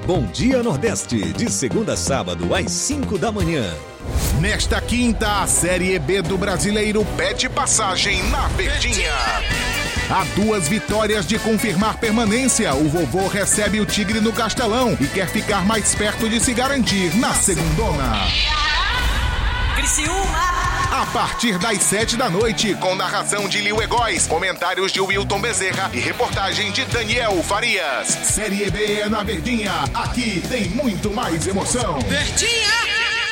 Bom Dia Nordeste, de segunda a sábado, às 5 da manhã. Nesta quinta, a Série B do Brasileiro pede passagem na Verdinha. Há 2 vitórias de confirmar permanência. O vovô recebe o Tigre no Castelão e quer ficar mais perto de se garantir na segundona. A partir das 7 da noite, com narração de Lil Egóis, comentários de Wilton Bezerra e reportagem de Daniel Farias. Série B é na Verdinha. Aqui tem muito mais emoção. Verdinha!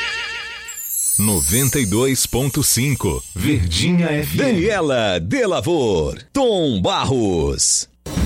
92.5 Verdinha FM. Daniela Delavor, Tom Barros.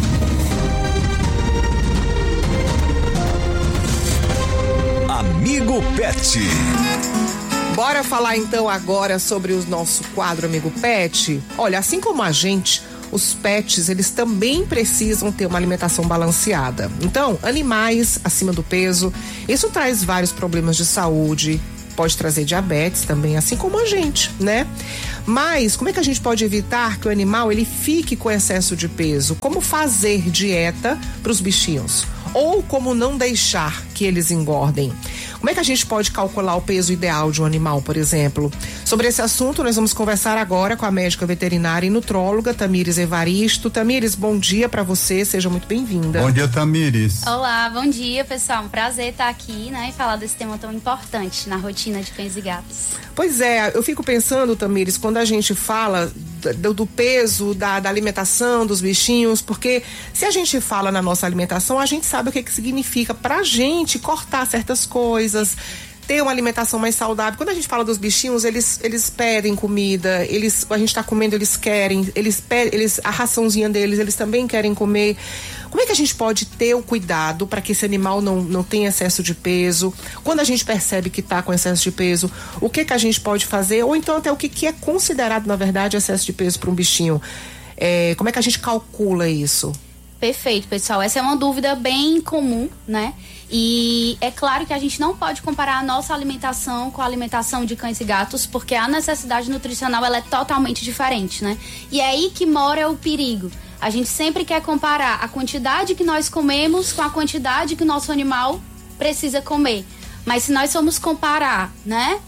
Amigo Pet. Bora falar então agora sobre o nosso quadro Amigo Pet. Olha, assim como a gente, os pets, eles também precisam ter uma alimentação balanceada. Então, animais acima do peso, isso traz vários problemas de saúde, pode trazer diabetes também, assim como a gente, né? Mas como é que a gente pode evitar que o animal ele fique com excesso de peso? Como fazer dieta para os bichinhos? Ou como não deixar que eles engordem? Como é que a gente pode calcular o peso ideal de um animal, por exemplo? Sobre esse assunto, nós vamos conversar agora com a médica veterinária e nutróloga Tamires Evaristo. Tamires, bom dia para você, seja muito bem-vinda. Bom dia, Tamires. Olá, bom dia, pessoal. Um prazer estar aqui, né, e falar desse tema tão importante na rotina de cães e gatos. Pois é, eu fico pensando, Tamires, quando a gente fala do peso, da alimentação dos bichinhos, porque se a gente fala na nossa alimentação, a gente sabe o que significa pra gente cortar certas coisas, ter uma alimentação mais saudável. Quando a gente fala dos bichinhos, eles pedem comida, a gente tá comendo, eles querem, a raçãozinha deles, eles também querem comer. Como é que a gente pode ter o cuidado para que esse animal não tenha excesso de peso? Quando a gente percebe que está com excesso de peso, o que a gente pode fazer? Ou então até o que é considerado, na verdade, excesso de peso para um bichinho? Como é que a gente calcula isso? Perfeito, pessoal. Essa é uma dúvida bem comum, né? E é claro que a gente não pode comparar a nossa alimentação com a alimentação de cães e gatos, porque a necessidade nutricional ela é totalmente diferente, né? E é aí que mora o perigo. A gente sempre quer comparar a quantidade que nós comemos com a quantidade que o nosso animal precisa comer. Mas se nós formos comparar, né,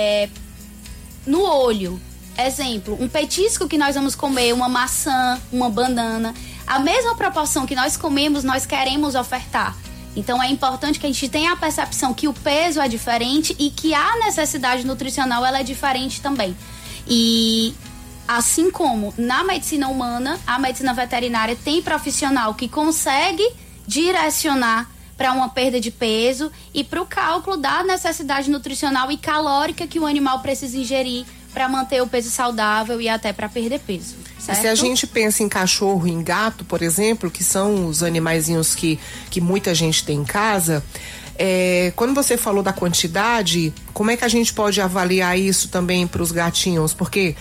no olho, exemplo, um petisco que nós vamos comer, uma maçã, uma banana, a mesma proporção que nós comemos, nós queremos ofertar. Então é importante que a gente tenha a percepção que o peso é diferente e que a necessidade nutricional ela é diferente também. E assim como na medicina humana, a medicina veterinária tem profissional que consegue direcionar para uma perda de peso e para o cálculo da necessidade nutricional e calórica que o animal precisa ingerir para manter o peso saudável e até para perder peso. Certo? Se a gente pensa em cachorro e em gato, por exemplo, que são os animaizinhos que muita gente tem em casa, quando você falou da quantidade, como é que a gente pode avaliar isso também para os gatinhos? Porque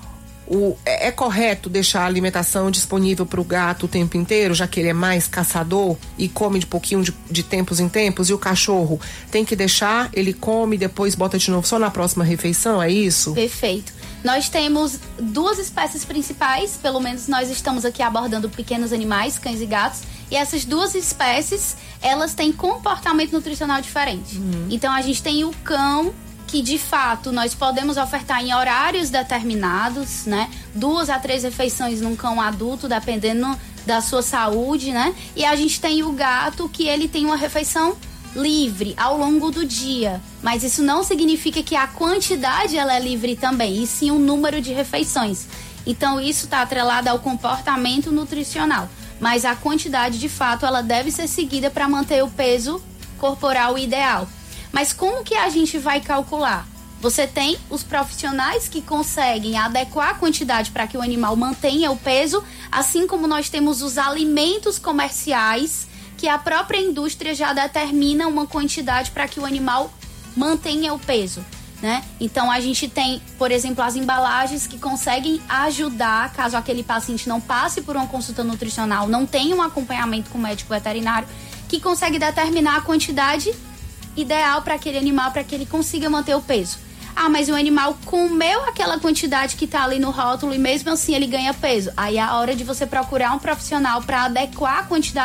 é correto deixar a alimentação disponível para o gato o tempo inteiro, já que ele é mais caçador e come de pouquinho de tempos em tempos, e o cachorro tem que deixar, ele come e depois bota de novo só na próxima refeição, é isso? Perfeito. Nós temos 2 espécies principais, pelo menos nós estamos aqui abordando pequenos animais, cães e gatos, e essas 2 espécies, elas têm comportamento nutricional diferente. Então a gente tem o cão, que de fato nós podemos ofertar em horários determinados, né? 2 a 3 refeições num cão adulto, dependendo da sua saúde, né? E a gente tem o gato, que ele tem uma refeição livre ao longo do dia, mas isso não significa que a quantidade ela é livre também, e sim o número de refeições. Então isso está atrelado ao comportamento nutricional, mas a quantidade de fato ela deve ser seguida para manter o peso corporal ideal. Mas como que a gente vai calcular? Você tem os profissionais que conseguem adequar a quantidade para que o animal mantenha o peso, assim como nós temos os alimentos comerciais, que a própria indústria já determina uma quantidade para que o animal mantenha o peso, né? Então a gente tem, por exemplo, as embalagens que conseguem ajudar, caso aquele paciente não passe por uma consulta nutricional, não tenha um acompanhamento com o médico veterinário, que consegue determinar a quantidade ideal para aquele animal, para que ele consiga manter o peso. Ah, mas o animal comeu aquela quantidade que está ali no rótulo e mesmo assim ele ganha peso. Aí é a hora de você procurar um profissional para adequar a quantidade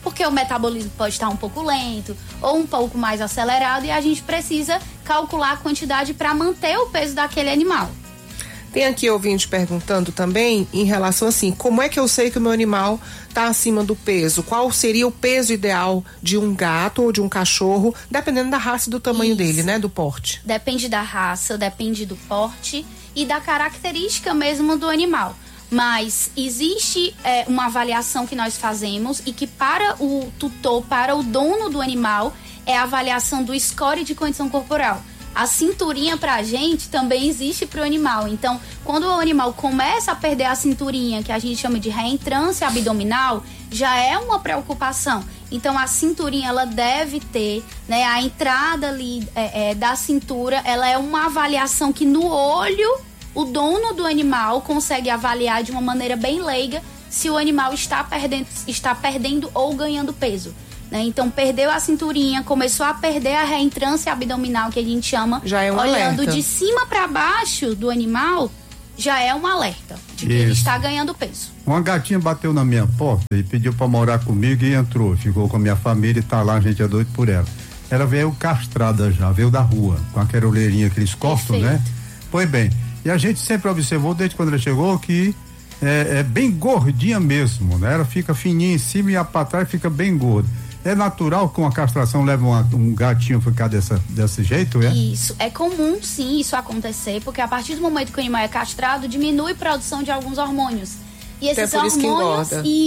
porque o metabolismo pode estar um pouco lento ou um pouco mais acelerado e a gente precisa calcular a quantidade para manter o peso daquele animal. Tem aqui ouvinte perguntando também em relação assim, como é que eu sei que o meu animal está acima do peso? Qual seria o peso ideal de um gato ou de um cachorro, dependendo da raça e do tamanho dele, né, do porte? Depende da raça, depende do porte e da característica mesmo do animal. Mas existe uma avaliação que nós fazemos e que para o tutor, para o dono do animal, é a avaliação do score de condição corporal. A cinturinha pra gente também existe pro animal. Então, quando o animal começa a perder a cinturinha, que a gente chama de reentrância abdominal, já é uma preocupação. Então, a cinturinha, ela deve ter, né, a entrada ali da cintura, ela é uma avaliação que no olho, o dono do animal consegue avaliar de uma maneira bem leiga se o animal está perdendo ou ganhando peso. Então, perdeu a cinturinha, começou a perder a reentrância abdominal, que a gente chama. Já é um olhando alerta. De cima para baixo do animal, já é um alerta de que ele está ganhando peso. Uma gatinha bateu na minha porta e pediu para morar comigo e entrou. Ficou com a minha família e tá lá, a gente é doido por ela. Ela veio castrada já, veio da rua, com aquela orelhinha que eles cortam, né? Pois bem, e a gente sempre observou, desde quando ela chegou, que é bem gordinha mesmo, né? Ela fica fininha em cima e a pra trás fica bem gorda. É natural que uma castração leve um gatinho a ficar desse jeito, é? Isso, é comum sim isso acontecer, porque a partir do momento que o animal é castrado, diminui a produção de alguns hormônios. E esses hormônios,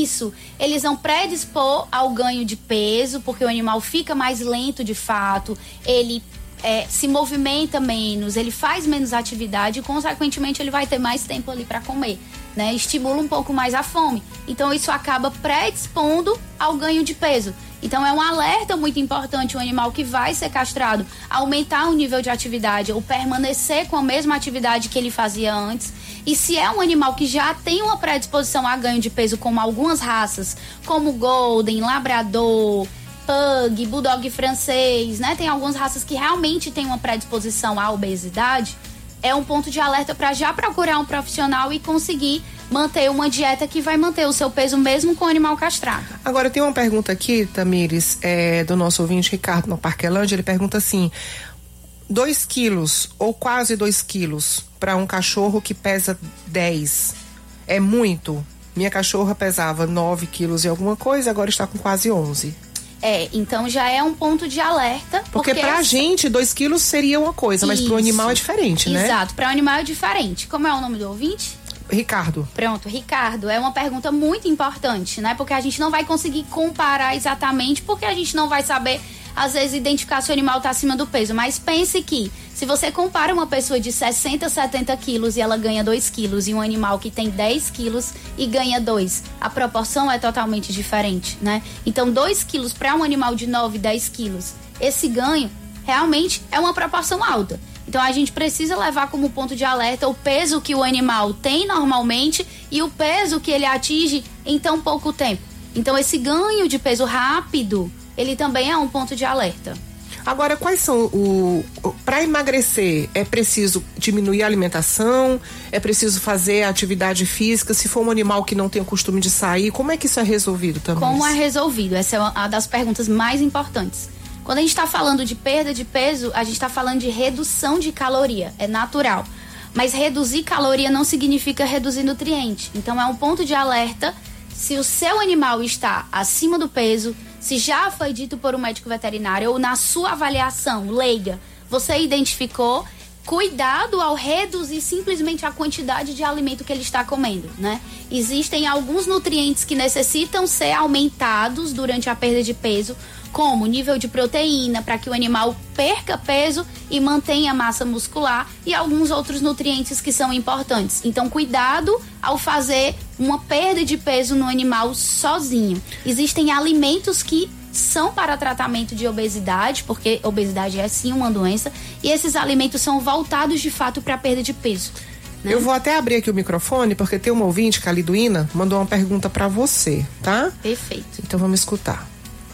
eles vão predispor ao ganho de peso, porque o animal fica mais lento de fato, ele se movimenta menos, ele faz menos atividade e, consequentemente, ele vai ter mais tempo ali para comer, né? Estimula um pouco mais a fome. Então, isso acaba predispondo ao ganho de peso. Então, é um alerta muito importante o animal que vai ser castrado aumentar o nível de atividade ou permanecer com a mesma atividade que ele fazia antes. E se é um animal que já tem uma predisposição a ganho de peso, como algumas raças, como Golden, Labrador, Pug, Bulldog francês, né? Tem algumas raças que realmente têm uma predisposição à obesidade. É um ponto de alerta para já procurar um profissional e conseguir manter uma dieta que vai manter o seu peso mesmo com o animal castrado. Agora, tem uma pergunta aqui, Tamires, do nosso ouvinte Ricardo no Parquelândia. Ele pergunta assim: 2 quilos ou quase 2 quilos para um cachorro que pesa 10 é muito? Minha cachorra pesava 9 quilos e alguma coisa, agora está com quase 11. Então já é um ponto de alerta. Porque pra gente, 2 quilos seria uma coisa, mas pro animal é diferente, né? Exato, para o animal é diferente. Como é o nome do ouvinte? Ricardo. Pronto, Ricardo, é uma pergunta muito importante, né? Porque a gente não vai conseguir comparar exatamente, porque a gente não vai saber, às vezes, identificar se o animal está acima do peso. Mas pense que, se você compara uma pessoa de 60, 70 quilos e ela ganha 2 quilos e um animal que tem 10 quilos e ganha 2, a proporção é totalmente diferente, né? Então, 2 quilos para um animal de 9, 10 quilos, esse ganho realmente é uma proporção alta. Então, a gente precisa levar como ponto de alerta o peso que o animal tem normalmente e o peso que ele atinge em tão pouco tempo. Então, esse ganho de peso rápido, ele também é um ponto de alerta. Agora, quais são para emagrecer, é preciso diminuir a alimentação? É preciso fazer atividade física? Se for um animal que não tem o costume de sair, como é que isso é resolvido também? Como é resolvido? Essa é uma das perguntas mais importantes. Quando a gente está falando de perda de peso, a gente está falando de redução de caloria, é natural. Mas reduzir caloria não significa reduzir nutriente. Então, é um ponto de alerta se o seu animal está acima do peso, se já foi dito por um médico veterinário ou na sua avaliação leiga, você identificou, cuidado ao reduzir simplesmente a quantidade de alimento que ele está comendo, né? Existem alguns nutrientes que necessitam ser aumentados durante a perda de peso, como o nível de proteína, para que o animal perca peso e mantenha massa muscular, e alguns outros nutrientes que são importantes. Então, cuidado ao fazer uma perda de peso no animal sozinho. Existem alimentos que são para tratamento de obesidade, porque obesidade é sim uma doença, e esses alimentos são voltados de fato para a perda de peso, né? Eu vou até abrir aqui o microfone, porque tem uma ouvinte, que a Liduína, mandou uma pergunta para você, tá? Perfeito. Então vamos escutar.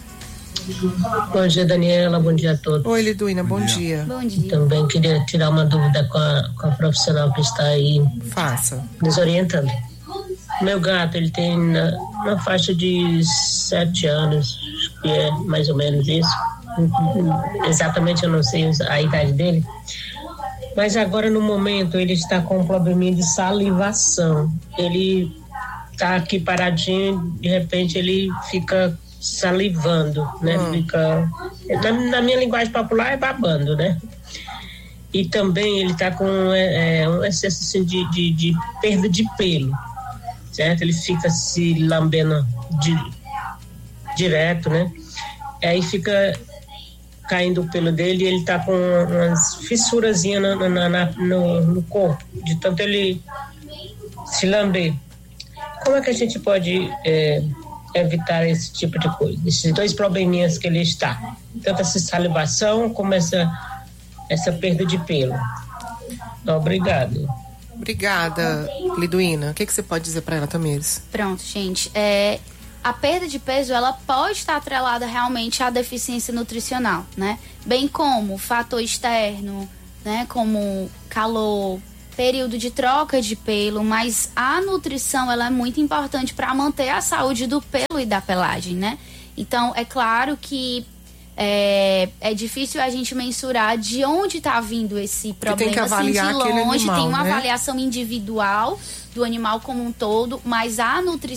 Bom dia, Daniela, bom dia a todos. Oi, Liduína, bom dia. Bom dia. Também queria tirar uma dúvida com a profissional que está aí Faça. nos orientando. Meu gato, ele tem na faixa de 7 anos, acho que é mais ou menos isso. Exatamente eu não sei a idade dele. Mas agora no momento ele está com um probleminha de salivação. Ele está aqui paradinho, de repente ele fica salivando, né? Fica, na minha linguagem popular é babando, né? E também ele está com um excesso assim, de perda de pelo, certo? Ele fica se lambendo direto, né? Aí fica caindo o pelo dele e ele tá com umas fissurazinhas no corpo, de tanto ele se lamber. Como é que a gente pode evitar esse tipo de coisa? Esses dois probleminhas que ele está, tanto essa salivação como essa perda de pelo. Obrigado. Obrigada, Liduína. O que você pode dizer para ela, Tamires? Pronto, gente. A perda de peso, ela pode estar atrelada realmente à deficiência nutricional, né? Bem como fator externo, né? Como calor, período de troca de pelo, mas a nutrição, ela é muito importante para manter a saúde do pelo e da pelagem, né? Então, é claro que é difícil a gente mensurar de onde está vindo esse problema, tem que avaliar assim, de longe, animal, tem uma né? avaliação individual do animal como um todo, mas a nutrição